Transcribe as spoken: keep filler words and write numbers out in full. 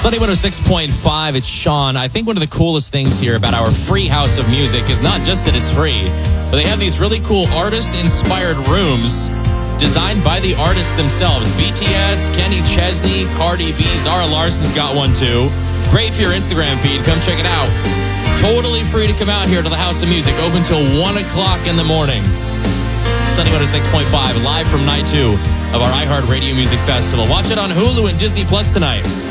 Sunday one oh six point five, it's Sean. I think one of the coolest things here about our free house of music is not just that it's free, but they have these really cool artist-inspired rooms designed by the artists themselves. B T S, Kenny Chesney, Cardi B, Zara Larson's got one too. Great for your Instagram feed. Come check it out. Totally free to come out here to the House of Music. Open till one o'clock in the morning. Sunday one oh six point five, live from night two of our iHeart Radio Music Festival. Watch it on Hulu and Disney Plus tonight.